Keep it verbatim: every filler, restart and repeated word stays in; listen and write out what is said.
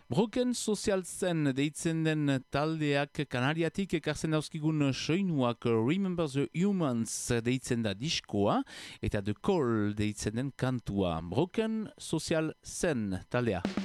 Broken Social Zen deitzen den taldeak Kanariatik ekartzen dauzkigun soinuak Remember the Humans deitzen da diskoa eta The Call deitzen den kantua. Broken Social Zen taldea.